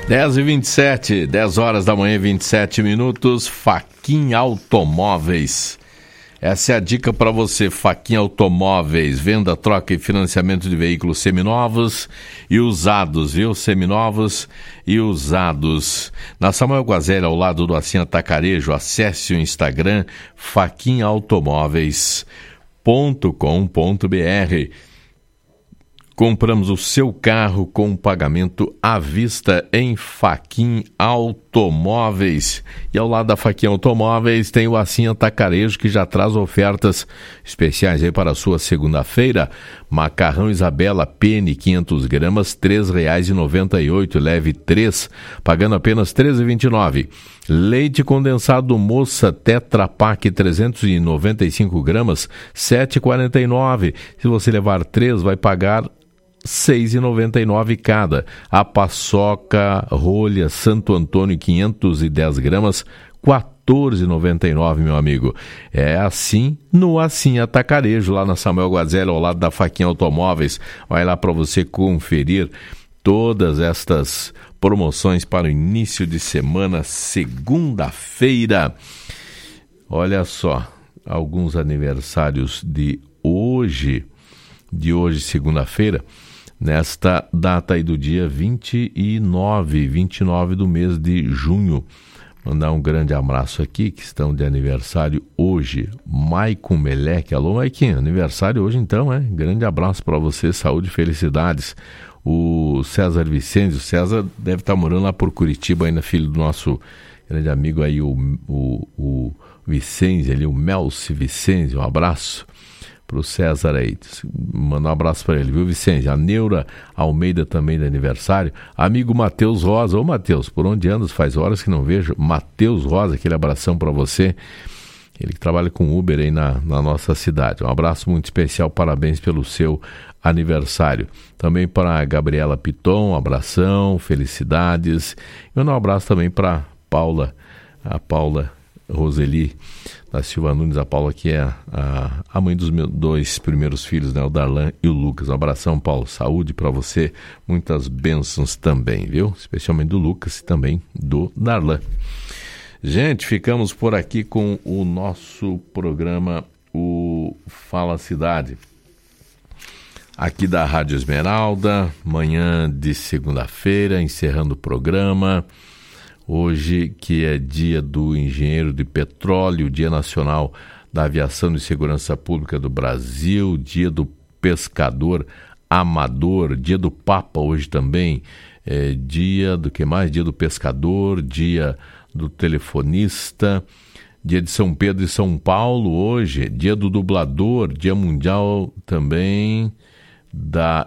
10h27, 10 horas da manhã, 27 minutos, Faquin Automóveis. Essa é a dica para você, Faquin Automóveis, venda, troca e financiamento de veículos seminovos e usados, viu? Seminovos e usados. Na Samuel Guazelli, ao lado do Assim Atacarejo, acesse o Instagram faquinautomóveis.com.br. Compramos o seu carro com pagamento à vista em Faquin Automóveis. E ao lado da Faquin Automóveis tem o Assim Atacarejo, que já traz ofertas especiais aí para a sua segunda-feira. Macarrão Isabela Penne 500 gramas, R$ 3,98. Leve 3, pagando apenas R$ 13,29. Leite condensado Moça Tetra Pak 395 gramas, R$ 7,49. Se você levar 3, vai pagar R$ 6,99 cada. A paçoca rolha Santo Antônio 510 gramas, R$ 14,99, meu amigo. É assim no Assim Atacarejo, lá na Samuel Guazelli, ao lado da Faquin Automóveis. Vai lá para você conferir todas estas promoções para o início de semana, segunda-feira. Olha só, alguns aniversários de hoje, segunda-feira, nesta data aí do dia 29 do mês de junho. Mandar um grande abraço aqui, que estão de aniversário hoje. Maicon Meleque. Alô, Maiquinho, aniversário hoje então, hein? Grande abraço para você, saúde e felicidades. O César Vicente, o César deve estar morando lá por Curitiba, ainda filho do nosso grande amigo aí, o Vicente, ali, o Melci Vicente. Um abraço pro César aí, mandar um abraço para ele, viu, Vicente? A Neura Almeida também de aniversário. Amigo Matheus Rosa. Ô, Matheus, por onde andas? Faz horas que não vejo. Matheus Rosa, aquele abração para você. Ele que trabalha com Uber aí na nossa cidade. Um abraço muito especial, parabéns pelo seu aniversário. Também para a Gabriela Piton, um abração, felicidades. E um abraço também para a Paula Roseli da Silva Nunes, a Paula, que é a mãe dos meus 2 primeiros filhos, né, o Darlan e o Lucas. Um abração, Paulo, saúde para você, muitas bênçãos também, viu? Especialmente do Lucas e também do Darlan. Gente, ficamos por aqui com o nosso programa, o Fala Cidade, aqui da Rádio Esmeralda, manhã de segunda-feira, encerrando o programa. Hoje, que é dia do engenheiro de petróleo, dia nacional da aviação e segurança pública do Brasil, dia do pescador amador, dia do Papa hoje também, dia do que mais? Dia do pescador, dia do telefonista, dia de São Pedro e São Paulo hoje, dia do dublador, dia mundial também da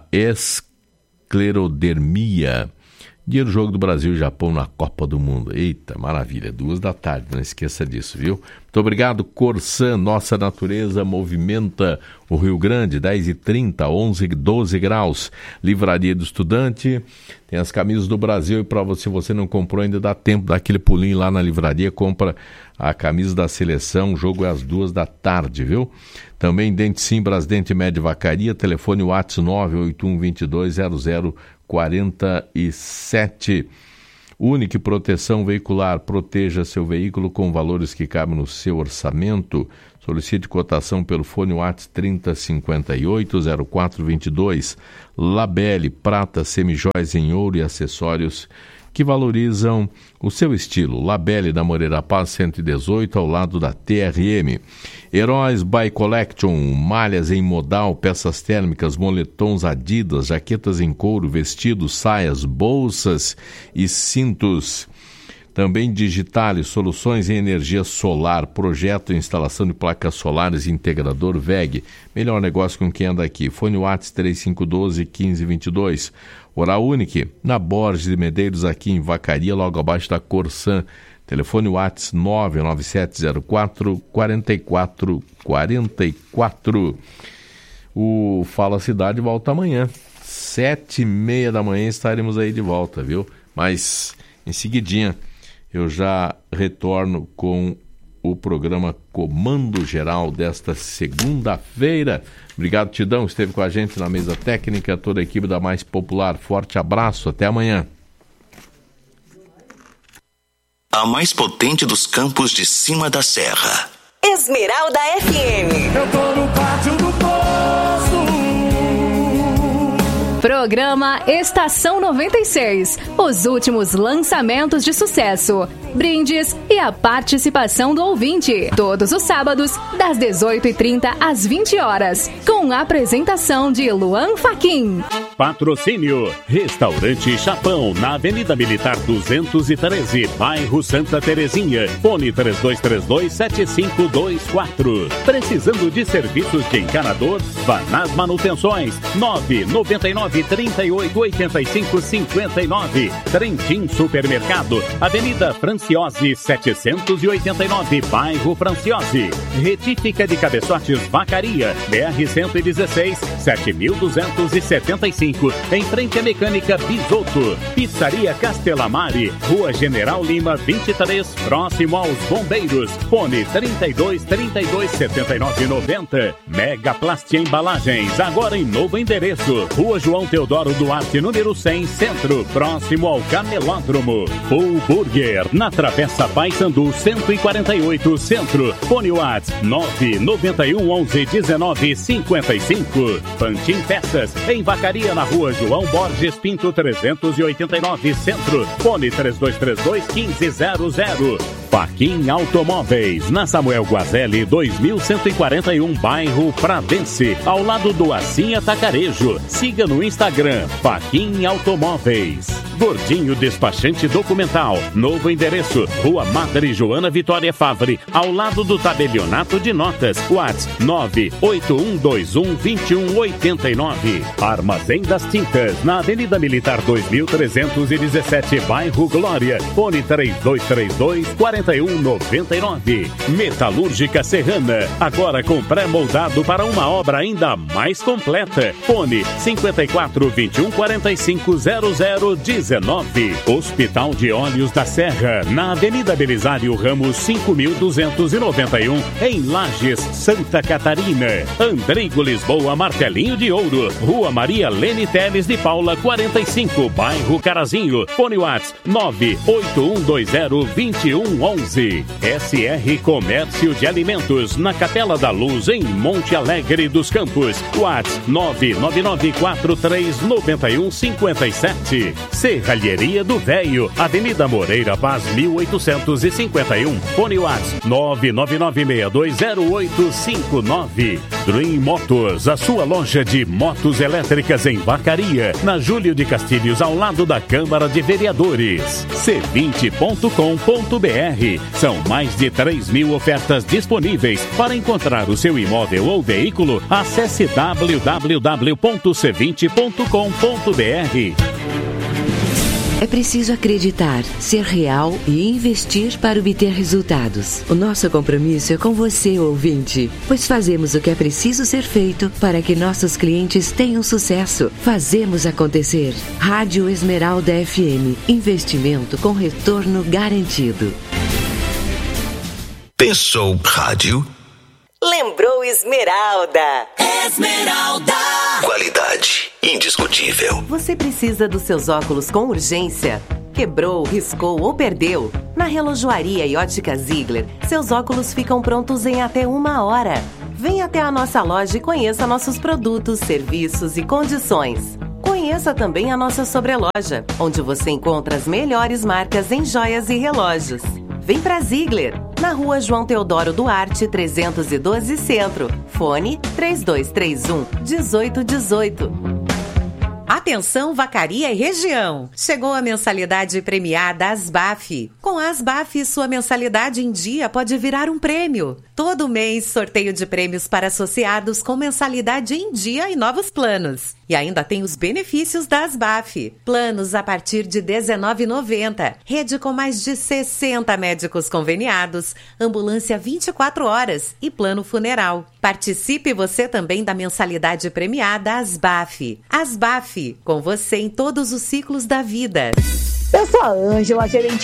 esclerodermia. Dia do Jogo do Brasil e Japão na Copa do Mundo. Eita, maravilha, 14h, não esqueça disso, viu? Muito obrigado, Corsan, nossa natureza movimenta o Rio Grande, 10h30, 12 graus. Livraria do Estudante, tem as camisas do Brasil e para você não comprou ainda, dá tempo, dá aquele pulinho lá na livraria, compra a camisa da seleção, o jogo é às 14h, viu? Também Dente Sim, Brasdente Média Vacaria, telefone WhatsApp 981220047. Única Proteção Veicular, proteja seu veículo com valores que cabem no seu orçamento. Solicite cotação pelo fone WhatsApp 3058-0422. Labelle, prata, semijóias em ouro e acessórios que valorizam o seu estilo. Labelle da Moreira Paz 118, ao lado da TRM. Heróis by Collection, malhas em modal, peças térmicas, moletons Adidas, jaquetas em couro, vestidos, saias, bolsas e cintos. Também Digitale, soluções em energia solar, projeto e instalação de placas solares, integrador VEG. Melhor negócio com quem anda aqui. Fone WhatsApp 3512-1522. Oral Unique, na Borges de Medeiros, aqui em Vacaria, logo abaixo da Corsan. Telefone WhatsApp 99704-4444. O Fala Cidade volta amanhã. 7h30 da manhã estaremos aí de volta, viu? Mas em seguidinha eu já retorno com o programa Comando Geral desta segunda-feira. Obrigado, Tidão, esteve com a gente na mesa técnica, toda a equipe da Mais Popular. Forte abraço, até amanhã. a mais potente dos campos de cima da serra. Esmeralda FM. Eu tô no pátio do posto. Programa Estação 96. Os últimos lançamentos de sucesso, brindes e a participação do ouvinte. Todos os sábados, das 18h30 às 20 horas. Com a apresentação de Luan Fachin. Patrocínio: Restaurante Chapão, na Avenida Militar 213, bairro Santa Terezinha. Fone 3232-7524. Precisando de serviços de encanador? Vá nas manutenções. 999-38-85-59. Trentin Supermercado, Avenida Franciose 789, bairro Franciose. Retífica de cabeçotes Vacaria, BR-116, 7275. Em frente à Mecânica Bisotto. Pizzaria Castelamari, Rua General Lima 23, próximo aos Bombeiros. Fone 3232-7990. Mega Plast Embalagens, agora em novo endereço. Rua João Teodoro Duarte, número 100, Centro, próximo ao Camelódromo. Full Burger, na Travessa Paissandu 148, Centro. Fone WhatsApp 991111955. Pantin Peças, em Vacaria, na Rua João Borges Pinto 389, Centro. Fone 3232-1500. Fachin Automóveis, na Samuel Guazelli 2141, bairro Pradense, ao lado do Assim Atacarejo. Siga no Instagram, Fachin Automóveis. Gordinho Despachante Documental, novo endereço, Rua Madre Joana Vitória Favre, ao lado do Tabelionato de Notas. WhatsApp 981212189. Armazém das Tintas, na Avenida Militar 2317, bairro Glória. Fone 3232-4199. Metalúrgica Serrana, agora com pré-moldado para uma obra ainda mais completa. Fone 5421-450019. Hospital de Olhos da Serra, na Avenida Belisário Ramos 5291, em Lages, Santa Catarina. Andrigo Lisboa Martelinho de Ouro, Rua Maria Lene Teles de Paula 45, bairro Carazinho. Fone WhatsApp 981202111. SR Comércio de Alimentos, na Capela da Luz, em Monte Alegre dos Campos. WhatsApp 999439157. Serralheria do Véio, Avenida Moreira Paz 1851. Fone WhatsApp 999620859. Dream Motors, a sua loja de motos elétricas em Vacaria, na Júlio de Castilhos, ao lado da Câmara de Vereadores. C20.com.br. São mais de 3.000 ofertas disponíveis. Para encontrar o seu imóvel ou veículo, acesse www.c20.com.br. É preciso acreditar, ser real e investir para obter resultados. O nosso compromisso é com você, ouvinte, pois fazemos o que é preciso ser feito para que nossos clientes tenham sucesso. Fazemos acontecer. Rádio Esmeralda FM. Investimento com retorno garantido. Pensou rádio? Lembrou Esmeralda. Esmeralda. Qualidade indiscutível. Você precisa dos seus óculos com urgência? Quebrou, riscou ou perdeu? Na Relojoaria e Ótica Ziegler, seus óculos ficam prontos em até 1 hora. Venha até a nossa loja e conheça nossos produtos, serviços e condições. Conheça também a nossa sobreloja, onde você encontra as melhores marcas em joias e relógios. Vem pra Ziegler, na Rua João Teodoro Duarte, 312 Centro. Fone 3231-1818. Atenção Vacaria e região! Chegou a mensalidade premiada Asbaf. Com a Asbaf, sua mensalidade em dia pode virar um prêmio. Todo mês, sorteio de prêmios para associados com mensalidade em dia e novos planos. E ainda tem os benefícios da Asbaf. Planos a partir de R$19,90. Rede com mais de 60 médicos conveniados. Ambulância 24 horas e plano funeral. Participe você também da mensalidade premiada Asbaf. Asbaf, com você em todos os ciclos da vida. Eu sou a Ângela, gerente